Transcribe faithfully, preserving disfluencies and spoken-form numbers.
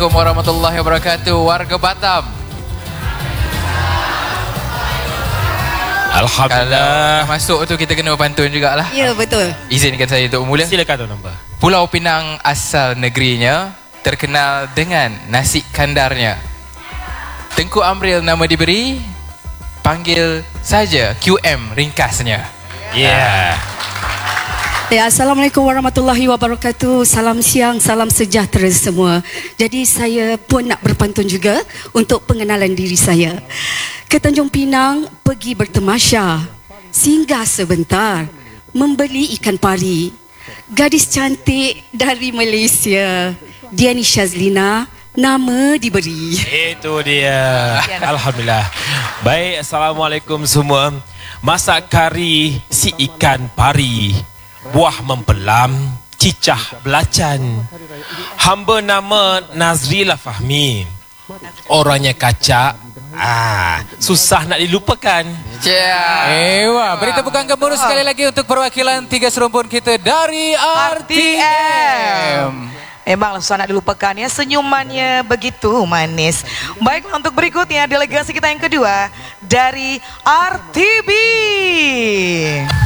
Assalamualaikum warahmatullahi wabarakatuh, warga Batam. Alhamdulillah. Kalau masuk tu kita kena pantun jugalah. Ya, betul. Izinkan saya untuk mula. Silakan Tuan Namba. Pulau Pinang asal negerinya, terkenal dengan nasi kandarnya. Tengku Amril nama diberi, panggil saja Q M ringkasnya. Ya. Yeah. Ya, Assalamualaikum warahmatullahi wabarakatuh. Salam siang, salam sejahtera semua. Jadi saya pun nak berpantun juga untuk pengenalan diri saya. Ke Tanjung Pinang pergi bertemasya, singgah sebentar, membeli ikan pari. Gadis cantik dari Malaysia, Diani Shazlina, nama diberi. Itu dia. Alhamdulillah. Baik, Assalamualaikum semua. Masak kari si ikan pari, buah mempelam, cicah belacan. Hamba nama Nazrila Fahmi. Orangnya kacak, ah, susah nak dilupakan. Yeah. Ewa, beri tepukan gemuruh sekali lagi untuk perwakilan tiga serumpun kita dari R T M. Memanglah susah nak dilupakan ya, senyumannya begitu manis. Baiklah, untuk berikutnya delegasi kita yang kedua dari R T B.